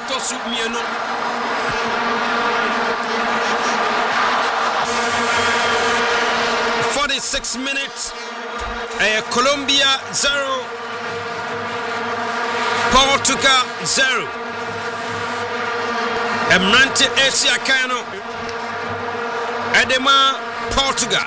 etosu mienu. "46 minutes. Colombia 0, Portugal 0. Emrante Asia Kano Edema Portugal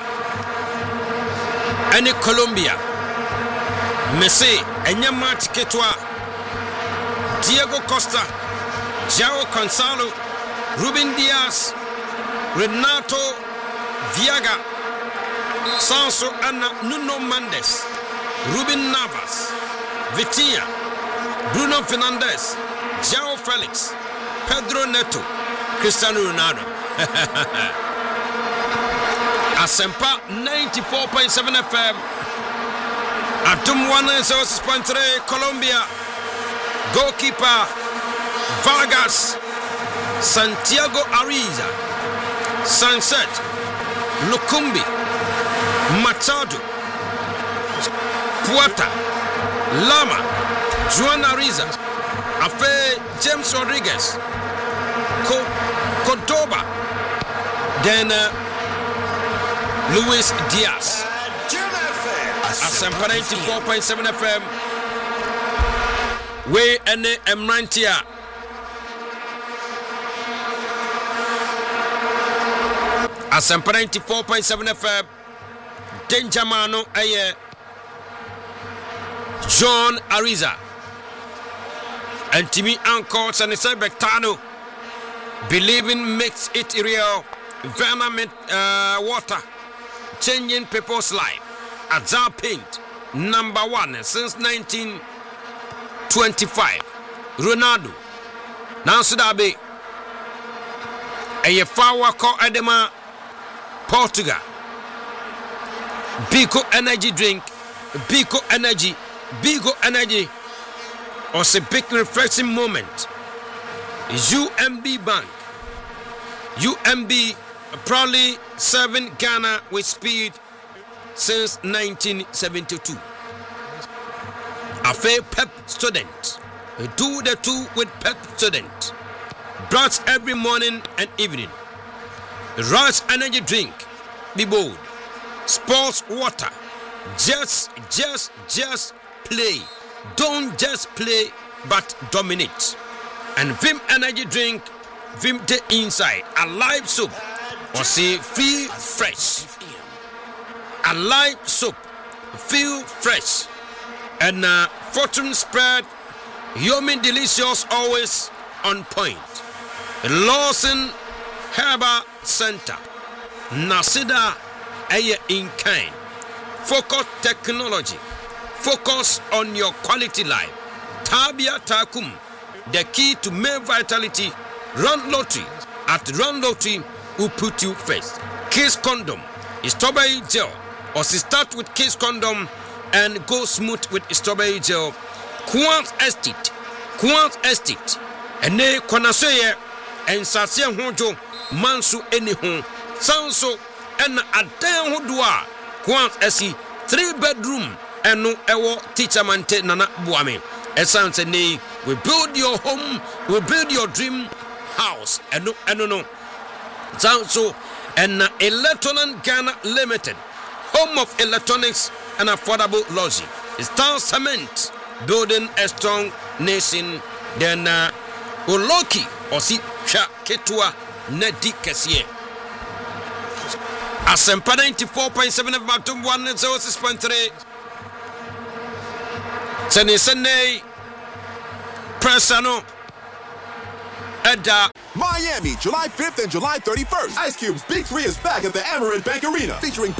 and Colombia. Messi Enyama Tiketwa, Diego Costa, João Cancelo, Ruben Dias, Renato Viaga, Sanso Ana Nuno Mendes, Ruben Navas, Vitinha, Bruno Fernandes, João Felix, Pedro Neto, Cristiano Ronaldo. Asempa 94.7 FM. Atum 106.3 Colombia. Goalkeeper Vargas, Santiago Ariza, Sunset, Lukumbi, Machado, Puerta, Lama, Juan Ariza, Afe James Rodriguez, Cordoba, then Luis Diaz. Asempa 94.7 FM. We ene Emrantia. Asempa 94.7 FM. Denjamano aye John Ariza. And Timmy Uncle Sanisa Bectano. Believing makes it real. Venom water. Changing people's life. Azar Paint. Number 1 since 1925. Ronaldo. Nancy Dabe. Eyefawa ko Edema Portugal. Biko energy drink. Biko energy. Bigo energy. Was a big refreshing moment. UMB Bank. UMB proudly serving Ghana with speed since 1972. A fair PEP student. Do the two with PEP student. Brush every morning and evening. Rush energy drink. Be bold. Sports water. Just play. Don't just play, but dominate. And Vim energy drink. Vim the inside. A live soap. Or say feel fresh. A live soap. Feel fresh. And fortune spread. Yummy delicious, always on point. Lawson Herbal Center. Nasida Aye in kind. Focus technology. Focus on your quality life. Tabia Takum. The key to male vitality. Run lottery. At Run Lottery will put you first. Kiss condom. Strawberry gel. Or start with Kiss condom and go smooth with strawberry gel. Quant Estate. And ne Konasoye and Sasia Honjo Mansu Anyhon. Sanso and Adan Hodua. Quant Esi 3-bedroom and no ewo teacher mante nana buame. Essence ne we build your home, we build your dream house. And no. Sanso and Electronic Ghana Limited. Home of electronics and affordable lodging. Star Cement, building a strong nation. Then Oloki Osi Ketua Nedi Kessie. Asempa 94.7 of Matum 106.3. Sene Presano Edda. Miami, July 5th and July 31st. Ice Cube's Big 3 is back at the Amerant Bank Arena, featuring